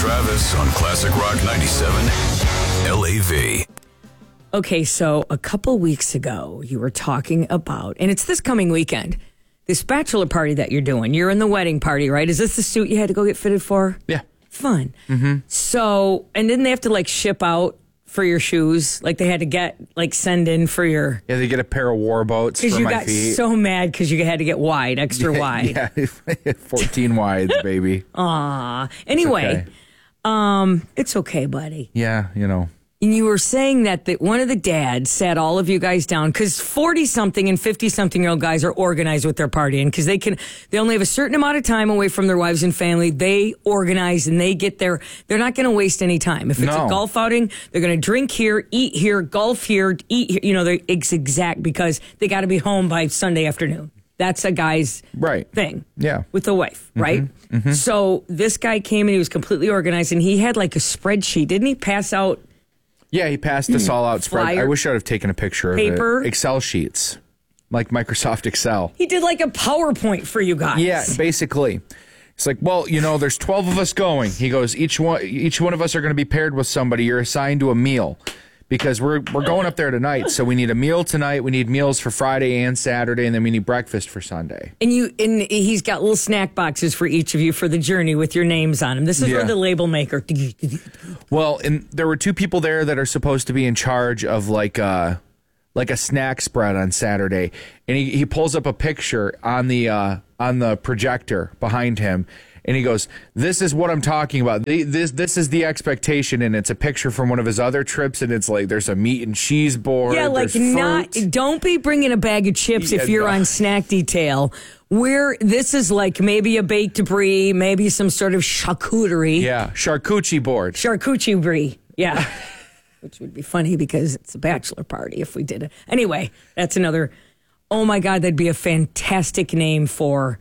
Travis on Classic Rock 97 LAV. Okay, so a couple weeks ago, you were talking about, and it's this coming weekend, this bachelor party that you're doing. You're in the wedding party, right? Is this the suit you had to go get fitted for? Yeah. Fun. Mm-hmm. So, and didn't they have to like ship out for your shoes? Like they had to get, like send in for your... Yeah, they get a pair of war boats for Because you my got feet. so mad because you had to get wide, extra wide. Yeah, 14 wides, baby. Aw. Anyway, it's okay, buddy. Yeah, you know. And you were saying that one of the dads sat all of you guys down because 40-something and 50-something-year-old guys are organized with their partying because they only have a certain amount of time away from their wives and family. They organize and they get they're not going to waste any time. If it's a golf outing, they're going to drink here, eat here, golf here, eat here. You know, it's exact because they got to be home by Sunday afternoon. That's a guy's thing with the wife, right? Mm-hmm. So this guy came and he was completely organized and he had like a spreadsheet. Didn't he pass out? Yeah, he passed us all out spread. Flyer. I wish I would have taken a picture of Paper. it. Excel sheets, like Microsoft Excel. He did like a PowerPoint for you guys. Yeah, basically. It's like, well, you know, there's 12 of us going. He goes, each one of us are going to be paired with somebody. You're assigned to a meal because we're going up there tonight. So we need a meal tonight. We need meals for Friday and Saturday, and then we need breakfast for Sunday. And he's got little snack boxes for each of you for the journey with your names on them. This is where the label maker. Well, and there were two people there that are supposed to be in charge of like a snack spread on Saturday, and he pulls up a picture on the projector behind him, and he goes, "This is what I'm talking about. This is the expectation," and it's a picture from one of his other trips, and it's like there's a meat and cheese board. Yeah, like don't be bringing a bag of chips if you're on snack detail. This is like maybe a baked brie, maybe some sort of charcuterie. Yeah, charcuterie board. Charcuterie brie. Yeah. Which would be funny because it's a bachelor party if we did it. Anyway, that's another. Oh my God, that'd be a fantastic name for.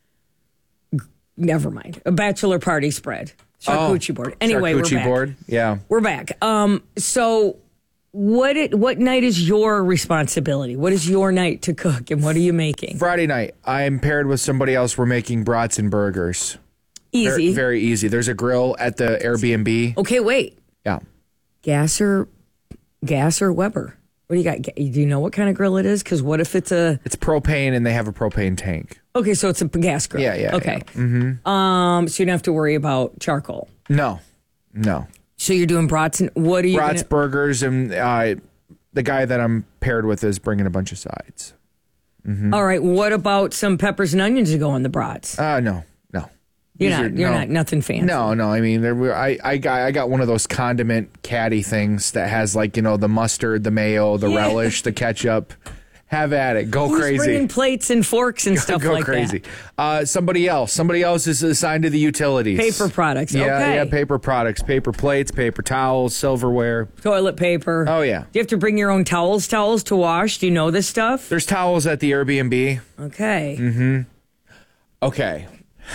Never mind. A bachelor party spread. Charcuterie board. Anyway, we're back. Board. Yeah. We're back. So what night is your responsibility? What is your night to cook and what are you making? Friday night. I'm paired with somebody else. We're making brats and burgers. Easy. Very, very easy. There's a grill at the Airbnb. Okay, wait. Yeah. Gas or Weber? What do you got? Do you know what kind of grill it is? Because what if it's It's propane and they have a propane tank. Okay, so it's a gas grill. Yeah. Okay. Yeah. Mm-hmm. So you don't have to worry about charcoal. No. So you're doing brats and what are you? Brats, burgers, and the guy that I'm paired with is bringing a bunch of sides. Mm-hmm. All right. What about some peppers and onions to go on the brats? No. You're not nothing fancy. No. I mean, I got one of those condiment caddy things that has like, you know, the mustard, the mayo, the relish, the ketchup. Have at it. Go crazy. Who's bringing plates and forks and stuff like crazy. Somebody else is assigned to the utilities. Paper products. Yeah, paper products, paper plates, paper towels, silverware, toilet paper. Oh yeah. Do you have to bring your own towels to wash? Do you know this stuff? There's towels at the Airbnb. Okay. Mm-hmm. Okay.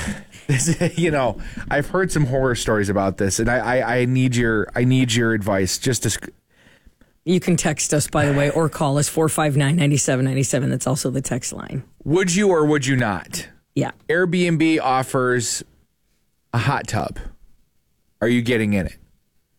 You know, I've heard some horror stories about this, and I need your advice. Just to. You can text us, by the way, or call us 459-9797. That's also the text line. Would you or would you not? Yeah. Airbnb offers a hot tub. Are you getting in it?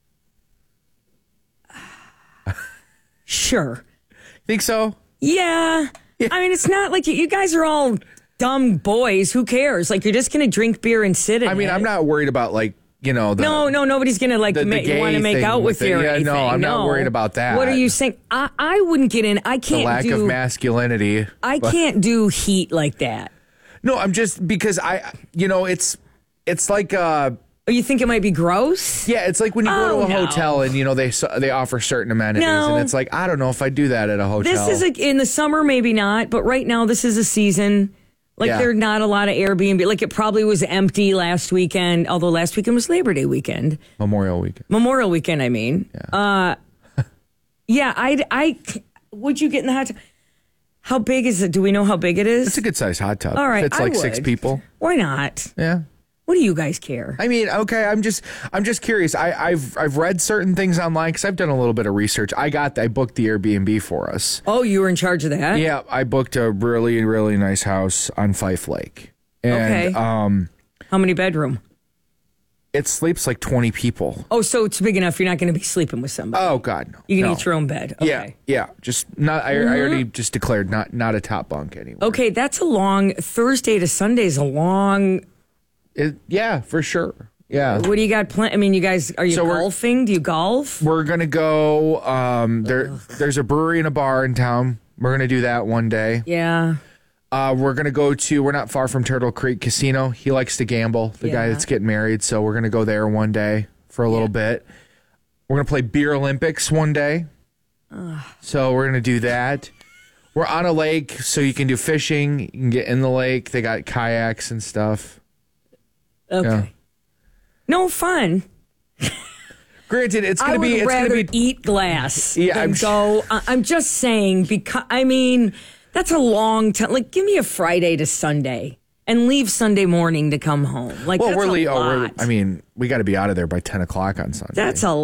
Sure. Think so? Yeah. I mean, it's not like you guys are all dumb boys. Who cares? Like, you're just going to drink beer and sit in it. I mean, I'm not worried about, like, you know. No, nobody's going to, like, want to make out with you or anything. No, I'm not worried about that. What are you saying? I wouldn't get in. I can't the lack of masculinity. I can't do heat like that. No, I'm just, because it's like... Oh, you think it might be gross? Yeah, it's like when you go to a hotel and, you know, they offer certain amenities. No. And it's like, I don't know if I do that at a hotel. This is, in the summer, maybe not. But right now, this is a season. Like, there are not a lot of Airbnb. Like, it probably was empty last weekend. Although last weekend was Labor Day weekend. Memorial weekend, I mean. Yeah. I would you get in the hot tub? How big is it? Do we know how big it is? It's a good size hot tub. All right, it's like 6 people. Why not? Yeah. What do you guys care? I mean, okay, I'm just curious. I've read certain things online because I've done a little bit of research. I booked the Airbnb for us. Oh, you were in charge of that? Yeah, I booked a really, really nice house on Fife Lake. And, okay. How many bedroom? It sleeps like 20 people. Oh, so it's big enough you're not going to be sleeping with somebody. Oh God, no. You can No. get your own bed. Okay. Yeah. Just not. I already just declared not a top bunk anymore. Okay, that's a long Thursday to Sunday is a long. Yeah, for sure. Yeah. What do you got planned? I mean, you guys, are you So we're- golfing? Do you golf? We're gonna go. There's a brewery and a bar in town. We're gonna do that one day. Yeah. We're gonna go to. We're not far from Turtle Creek Casino. He likes to gamble. The guy Yeah. that's getting married. So we're gonna go there one day for a little bit. We're gonna play Beer Olympics one day. So we're gonna do that. We're on a lake, so you can do fishing. You can get in the lake. They got kayaks and stuff. Okay. Yeah. No fun. Granted, it's I gonna would be. It's rather gonna be. eat glass Yeah, than I'm go. I'm just saying because I mean that's a long time. Like, give me a Friday to Sunday and leave Sunday morning to come home. Like, Well, that's a lot. I mean, we got to be out of there by 10 o'clock on Sunday. That's a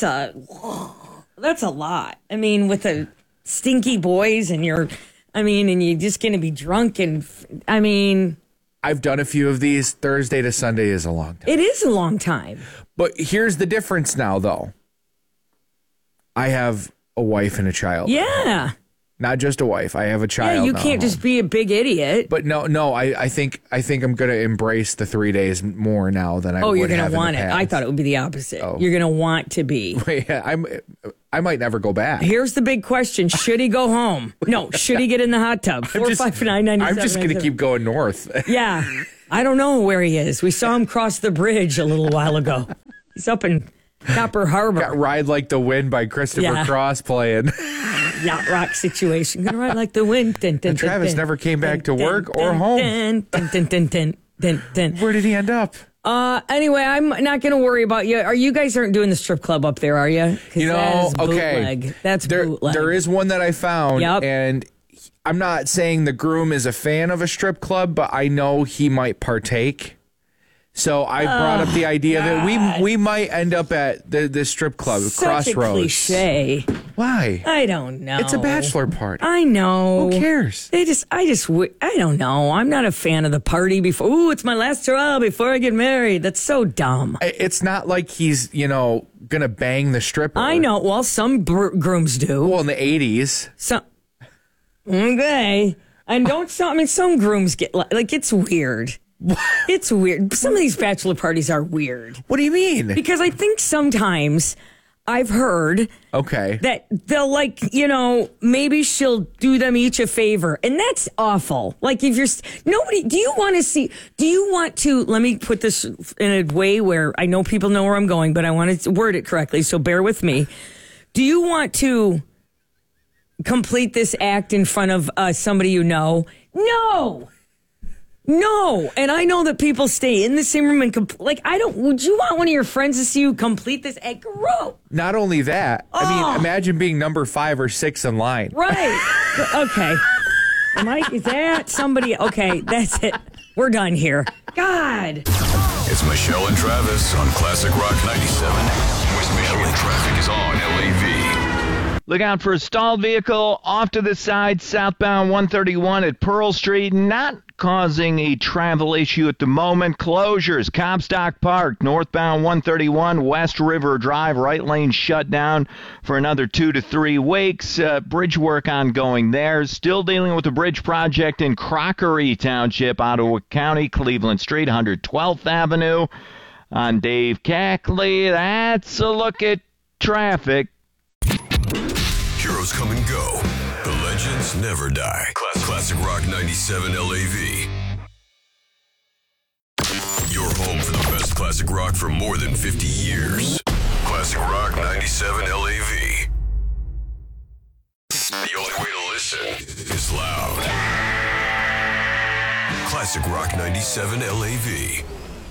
lot. I mean, with the stinky boys and you're just going to be drunk and I mean, I've done a few of these. Thursday to Sunday is a long time. it is a long time. But here's the difference now, though. I have a wife and a child. Yeah. Not just a wife. I have a child. Yeah, you now can't home. just be a big idiot. But no. I think I'm going to embrace the 3 days more now than I would You're going have to want in it. the past. I thought it would be the opposite. Oh. You're going to want to be. Yeah, I might never go back. Here's the big question. Should he go home? No. Should he get in the hot tub? 459 I'm just going to keep going north. Yeah. I don't know where he is. We saw him cross the bridge a little while ago. He's up in Copper Harbor. Got Ride Like the Wind by Christopher Yeah. Cross playing. Yacht rock situation. Gonna ride like the wind. Dun, dun, And dun, Travis dun, never came back dun, to work dun, or dun, home. Dun, dun, dun, dun, dun, dun, dun. Where did he end up? Anyway, I'm not going to worry about you. Are you guys aren't doing the strip club up there, are you? You know, okay. Bootleg. That's there, bootleg. There is one that I found, Yep. and I'm not saying the groom is a fan of a strip club, but I know he might partake. So I brought up the idea that we might end up at the strip club, Such Crossroads. a cliche. Why? I don't know. It's a bachelor party. I know. Who cares? I don't know. I'm not a fan of the party before. Ooh, it's my last hurrah before I get married. That's so dumb. It's not like he's, gonna bang the stripper. I know. Well, some grooms do. Well, in the 80s. Okay. And some grooms get like it's weird. It's weird. Some of these bachelor parties are weird. What do you mean? Because I think sometimes I've heard Okay. that they'll maybe she'll do them each a favor. And that's awful. Like if do you want to, let me put this in a way where I know people know where I'm going, but I want to word it correctly. So bear with me. Do you want to complete this act in front of somebody you know? No. And I know that people stay in the same room and would you want one of your friends to see you complete this act? Gross. Not only that, I mean, imagine being number 5 or 6 in line. Right. Okay. Is that somebody? Okay, that's it. We're done here. God. It's Michelle and Travis on Classic Rock 97. With Michelle and traffic is on LAV. Look out for a stalled vehicle off to the side, southbound 131 at Pearl Street. Not causing a travel issue at the moment. Closures, Comstock Park, northbound 131, West River Drive, right lane shut down for another 2 to 3 weeks. Bridge work ongoing there. Still dealing with the bridge project in Crockery Township, Ottawa County, Cleveland Street, 112th Avenue. On Dave Cackley, that's a look at traffic. Heroes come and go. The legends never die. Classic Rock 97 LAV. Your home for the best classic rock for more than 50 years. Classic Rock 97 LAV. The only way to listen is loud. Classic Rock 97 LAV.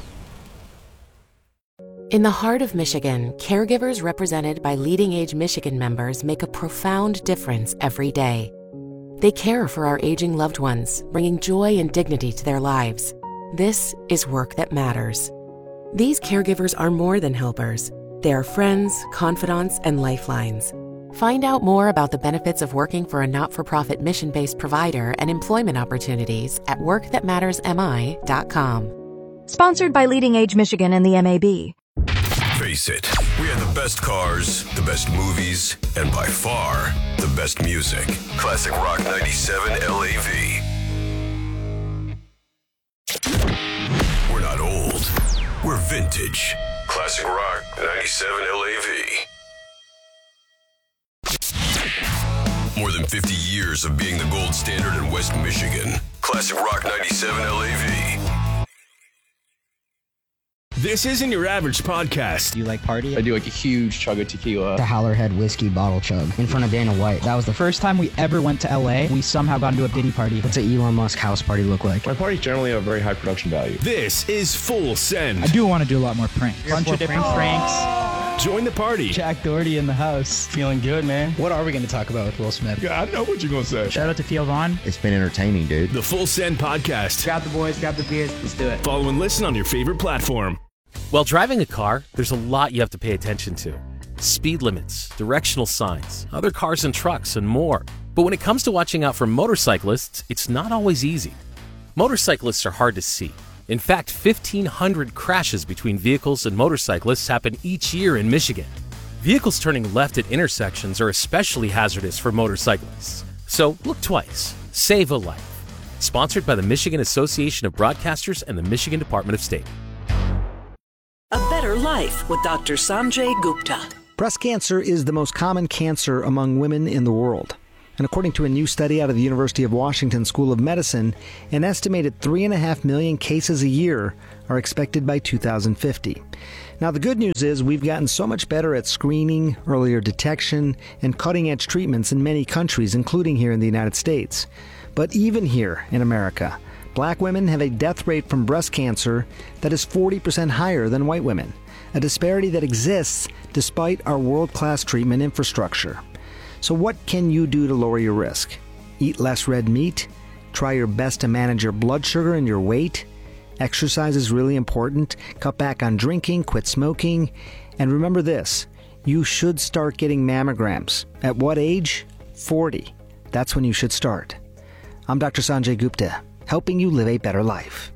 In the heart of Michigan, caregivers represented by Leading Age Michigan members make a profound difference every day. They care for our aging loved ones, bringing joy and dignity to their lives. This is work that matters. These caregivers are more than helpers. They are friends, confidants, and lifelines. Find out more about the benefits of working for a not-for-profit mission-based provider and employment opportunities at workthatmattersmi.com. Sponsored by Leading Age Michigan and the MAB. Face it, we had the best cars, the best movies, and by far, the best music. Classic Rock 97 LAV. We're not old. We're vintage. Classic Rock 97 LAV. More than 50 years of being the gold standard in West Michigan. Classic Rock 97 LAV. This isn't your average podcast. Do you like party? I do like a huge chug of tequila. The Hallerhead whiskey bottle chug in front of Dana White. That was the first time we ever went to LA. We somehow got into a Diddy party. What's an Elon Musk house party look like? My parties generally have a very high production value. This is Full Send. I do want to do a lot more pranks. Bunch of different pranks. Join the party. Jack Doherty in the house. Feeling good, man. What are we going to talk about with Will Smith? Yeah, I know what you're going to say. Shout out to Theo Vaughn. It's been entertaining, dude. The Full Send podcast. Grab the boys, grab the beers, let's do it. Follow and listen on your favorite platform. While driving a car, there's a lot you have to pay attention to. Speed limits, directional signs, other cars and trucks, and more. But when it comes to watching out for motorcyclists, it's not always easy. Motorcyclists are hard to see. In fact, 1,500 crashes between vehicles and motorcyclists happen each year in Michigan. Vehicles turning left at intersections are especially hazardous for motorcyclists. So look twice. Save a life. Sponsored by the Michigan Association of Broadcasters and the Michigan Department of State. A Better Life with Dr. Sanjay Gupta. Breast cancer is the most common cancer among women in the world. And according to a new study out of the University of Washington School of Medicine, an estimated 3.5 million cases a year are expected by 2050. Now, the good news is we've gotten so much better at screening, earlier detection, and cutting-edge treatments in many countries, including here in the United States. But even here in America, Black women have a death rate from breast cancer that is 40% higher than white women, a disparity that exists despite our world-class treatment infrastructure. So what can you do to lower your risk? Eat less red meat? Try your best to manage your blood sugar and your weight? Exercise is really important. Cut back on drinking, quit smoking. And remember this, you should start getting mammograms. At what age? 40. That's when you should start. I'm Dr. Sanjay Gupta, helping you live a better life.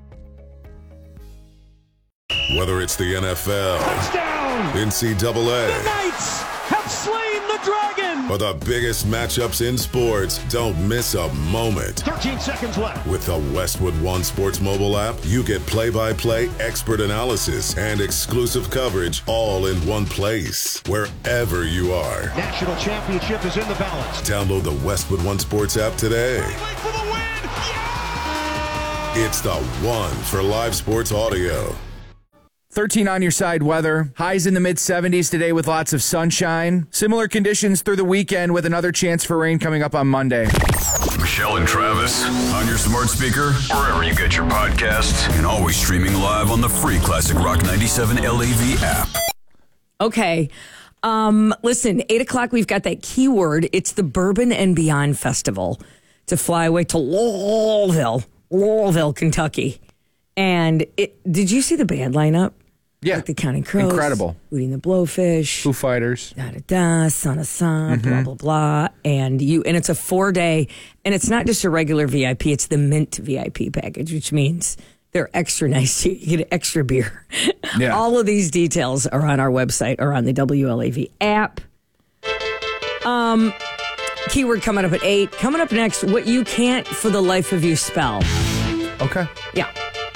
Whether it's the NFL, touchdown, NCAA, the Knights have slain the dragon, or the biggest matchups in sports, don't miss a moment. 13 seconds left. With the Westwood One Sports mobile app, you get play-by-play expert analysis and exclusive coverage all in one place, wherever you are. National championship is in the balance. Download the Westwood One Sports app today. For the win. Yeah! It's the one for live sports audio. 13 on your side weather. Highs in the mid-70s today with lots of sunshine. Similar conditions through the weekend with another chance for rain coming up on Monday. Michelle and Travis on your smart speaker, wherever you get your podcasts, and always streaming live on the free Classic Rock 97 LAV app. Okay. Listen, 8 o'clock, we've got that keyword. It's the Bourbon and Beyond Festival to fly away to Louisville, Kentucky. And did you see the band lineup? Yeah. Like the Counting Crows. Incredible. Hootie and the Blowfish. Foo Fighters. Da-da-da, Son of Son, blah, blah, blah. And it's a 4-day, and it's not just a regular VIP, it's the Mint VIP package, which means they're extra nice. You get extra beer. Yeah. All of these details are on our website or on the WLAV app. Keyword coming up at 8. Coming up next, what you can't for the life of you spell. Okay. Yeah.